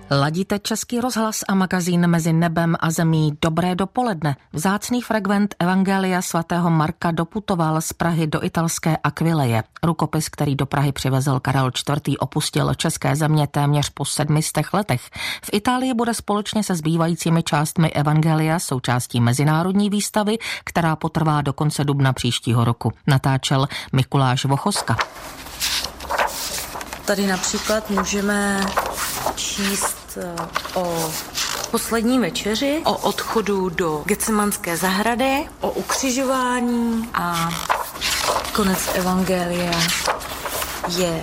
Ladíte Český rozhlas a magazín Mezi nebem a zemí. Dobré dopoledne. Vzácný fragment Evangelia svatého Marka doputoval z Prahy do italské Aquileje. Rukopis, který do Prahy přivezl Karel IV., opustil české země téměř po 700 letech. V Itálii bude společně se zbývajícími částmi Evangelia součástí mezinárodní výstavy, která potrvá do konce dubna příštího roku. Natáčel Mikuláš Vochoska. Tady například můžeme číst o poslední večeři, o odchodu do Getsemanské zahrady, o ukřižování a konec Evangelia je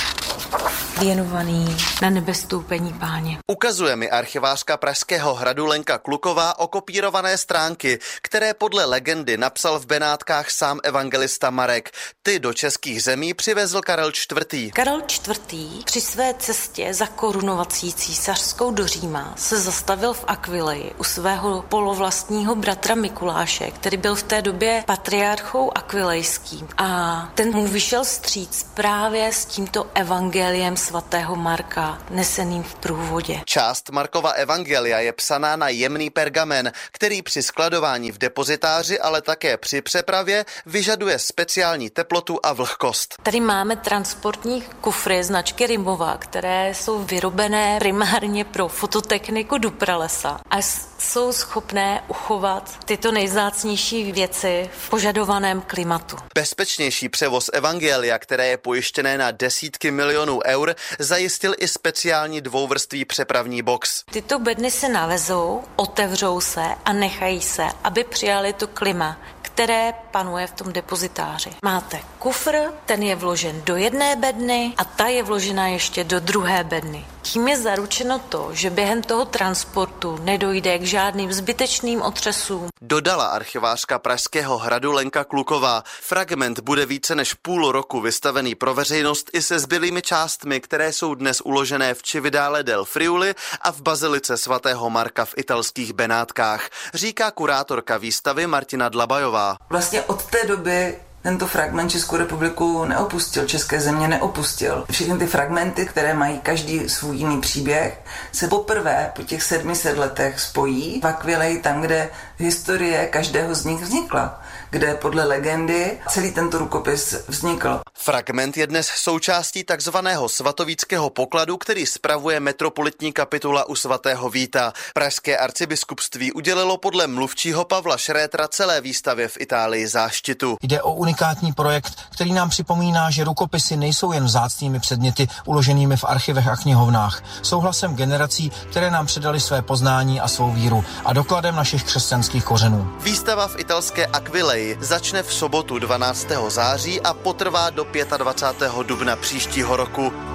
věnovaný na nebestoupení Páně. Ukazuje mi archivářka Pražského hradu Lenka Kluková okopírované stránky, které podle legendy napsal v Benátkách sám evangelista Marek. Ty do českých zemí přivezl Karel IV. Karel IV. Při své cestě za korunovací císařskou do Říma se zastavil v Aquileji u svého polovlastního bratra Mikuláše, který byl v té době patriarchou akvilejským. A ten mu vyšel vstříc právě s tímto evangeliem svatého Marka neseným v průvodě. Část Markova evangelia je psaná na jemný pergamen, který při skladování v depozitáři, ale také při přepravě vyžaduje speciální teplotu a vlhkost. Tady máme transportní kufry značky Rimova, které jsou vyrobené primárně pro fototechniku Dupralesa a jsou schopné uchovat tyto nejvzácnější věci v požadovaném klimatu. Bezpečnější převoz evangelia, které je pojištěné na desítky milionů eur, zajistil i speciální dvouvrství přepravní box. Tyto bedny se navezou, otevřou se a nechají se, aby přijali to klima, které panuje v tom depozitáři. Máte kufr, ten je vložen do jedné bedny a ta je vložena ještě do druhé bedny. Tím je zaručeno to, že během toho transportu nedojde k žádným zbytečným otřesům. Dodala archivářka Pražského hradu Lenka Kluková. Fragment bude více než půl roku vystavený pro veřejnost i se zbylými částmi, které jsou dnes uložené v Cividale del Friuli a v bazilice svatého Marka v italských Benátkách, říká kurátorka výstavy Martina Dlabajová. Vlastně od té doby tento fragment Českou republiku neopustil, české země neopustil. Všechny ty fragmenty, které mají každý svůj jiný příběh, se poprvé po těch 700 letech spojí v Aquileji, tam, kde historie každého z nich vznikla, kde podle legendy celý tento rukopis vznikl. Fragment je dnes součástí takzvaného svatovíckého pokladu, který spravuje metropolitní kapitula u svatého Víta. Pražské arcibiskupství udělilo podle mluvčího Pavla Šrétra celé výstavě v Itálii záštitu. Jde o unikátní projekt, který nám připomíná, že rukopisy nejsou jen vzácnými předměty uloženými v archivech a knihovnách. Jsou hlasem generací, které nám předali své poznání a svou víru a dokladem našich křesťanských kořenů. Výstava v italské Aquileji začne v sobotu 12. září a potrvá do 25. dubna příštího roku.